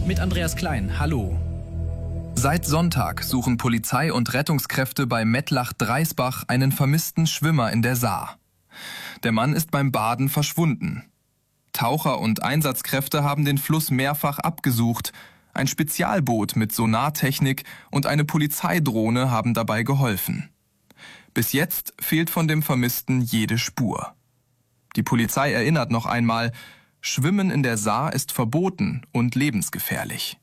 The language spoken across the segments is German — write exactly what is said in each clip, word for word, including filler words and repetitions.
Mit Andreas Klein, hallo. Seit Sonntag suchen Polizei und Rettungskräfte bei Mettlach-Dreisbach einen vermissten Schwimmer in der Saar. Der Mann ist beim Baden verschwunden. Taucher und Einsatzkräfte haben den Fluss mehrfach abgesucht. Ein Spezialboot mit Sonartechnik und eine Polizeidrohne haben dabei geholfen. Bis jetzt fehlt von dem Vermissten jede Spur. Die Polizei erinnert noch einmal, Schwimmen in der Saar ist verboten und lebensgefährlich.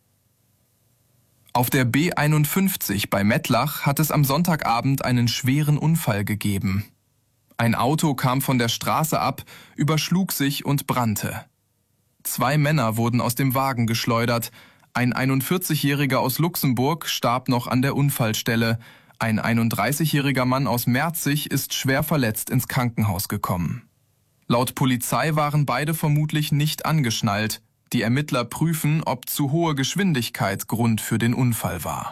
Auf der B einundfünfzig bei Mettlach hat es am Sonntagabend einen schweren Unfall gegeben. Ein Auto kam von der Straße ab, überschlug sich und brannte. Zwei Männer wurden aus dem Wagen geschleudert. Ein einundvierzigjähriger aus Luxemburg starb noch an der Unfallstelle. Ein einunddreißigjähriger Mann aus Merzig ist schwer verletzt ins Krankenhaus gekommen. Laut Polizei waren beide vermutlich nicht angeschnallt. Die Ermittler prüfen, ob zu hohe Geschwindigkeit Grund für den Unfall war.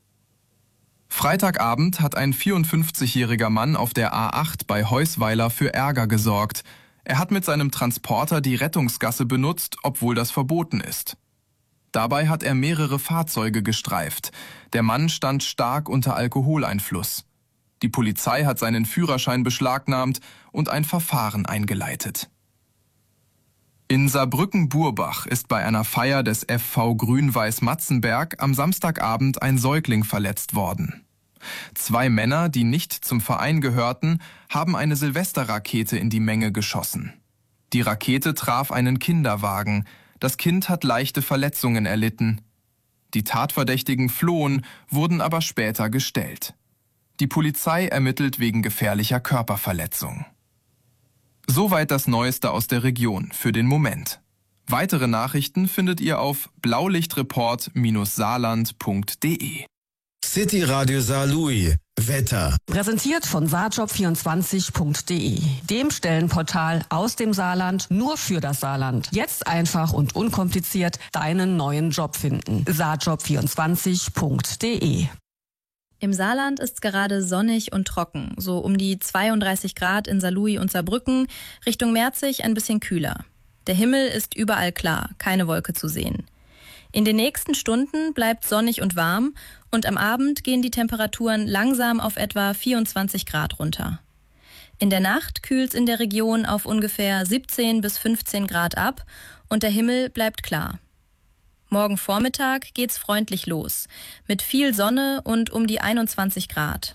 Freitagabend hat ein vierundfünfzigjähriger Mann auf der A acht bei Heusweiler für Ärger gesorgt. Er hat mit seinem Transporter die Rettungsgasse benutzt, obwohl das verboten ist. Dabei hat er mehrere Fahrzeuge gestreift. Der Mann stand stark unter Alkoholeinfluss. Die Polizei hat seinen Führerschein beschlagnahmt und ein Verfahren eingeleitet. In Saarbrücken-Burbach ist bei einer Feier des F V Grün-Weiß Matzenberg am Samstagabend ein Säugling verletzt worden. Zwei Männer, die nicht zum Verein gehörten, haben eine Silvesterrakete in die Menge geschossen. Die Rakete traf einen Kinderwagen. Das Kind hat leichte Verletzungen erlitten. Die Tatverdächtigen flohen, wurden aber später gestellt. Die Polizei ermittelt wegen gefährlicher Körperverletzung. Soweit das Neueste aus der Region für den Moment. Weitere Nachrichten findet ihr auf blaulichtreport Bindestrich saarland Punkt de. City Radio Saarlouis. Wetter. Präsentiert von saarjob vierundzwanzig Punkt de, dem Stellenportal aus dem Saarland nur für das Saarland. Jetzt einfach und unkompliziert deinen neuen Job finden. saarjob vierundzwanzig Punkt de. Im Saarland ist es gerade sonnig und trocken, so um die zweiunddreißig Grad in Saarlouis und Saarbrücken, Richtung Merzig ein bisschen kühler. Der Himmel ist überall klar, keine Wolke zu sehen. In den nächsten Stunden bleibt sonnig und warm und am Abend gehen die Temperaturen langsam auf etwa vierundzwanzig Grad runter. In der Nacht kühlt es in der Region auf ungefähr siebzehn bis fünfzehn Grad ab und der Himmel bleibt klar. Morgen Vormittag geht's freundlich los, mit viel Sonne und um die einundzwanzig Grad.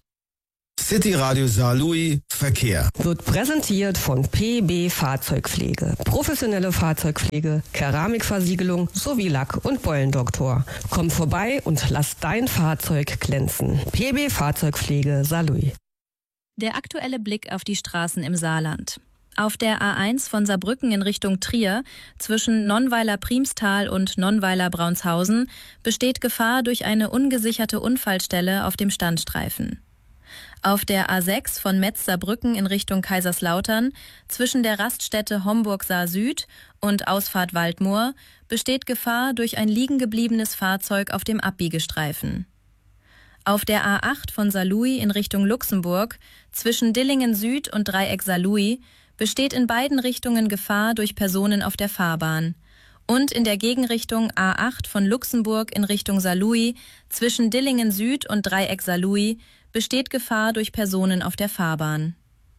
City Radio Saarlouis Verkehr. Wird präsentiert von P B Fahrzeugpflege. Professionelle Fahrzeugpflege, Keramikversiegelung sowie Lack- und Beulendoktor. Komm vorbei und lass dein Fahrzeug glänzen. P B Fahrzeugpflege Saarlouis. Der aktuelle Blick auf die Straßen im Saarland. Auf der A eins von Saarbrücken in Richtung Trier zwischen Nonnweiler-Priemstal und Nonnweiler-Braunshausen besteht Gefahr durch eine ungesicherte Unfallstelle auf dem Standstreifen. Auf der A sechs von Metz-Saarbrücken in Richtung Kaiserslautern zwischen der Raststätte Homburg-Saar-Süd und Ausfahrt Waldmoor besteht Gefahr durch ein liegengebliebenes Fahrzeug auf dem Abbiegestreifen. Auf der A acht von Saarlouis in Richtung Luxemburg zwischen Dillingen Süd und Dreieck Saarlouis besteht in beiden Richtungen Gefahr durch Personen auf der Fahrbahn. Und in der Gegenrichtung A acht von Luxemburg in Richtung Saarlouis zwischen Dillingen Süd und Dreieck Saarlouis besteht Gefahr durch Personen auf der Fahrbahn.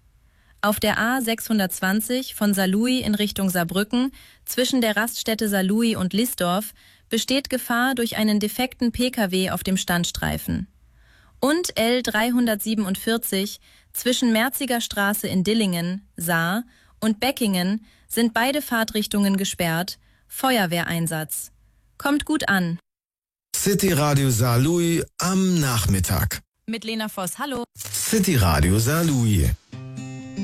Auf der A sechshundertzwanzig von Saarlouis in Richtung Saarbrücken zwischen der Raststätte Saarlouis und Lisdorf besteht Gefahr durch einen defekten Pkw auf dem Standstreifen. Und L dreihundertsiebenundvierzig zwischen Merziger Straße in Dillingen, Saar, und Beckingen sind beide Fahrtrichtungen gesperrt. Feuerwehreinsatz. Kommt gut an. City Radio Saarlouis am Nachmittag. Mit Lena Voss, hallo. City Radio Saarlouis.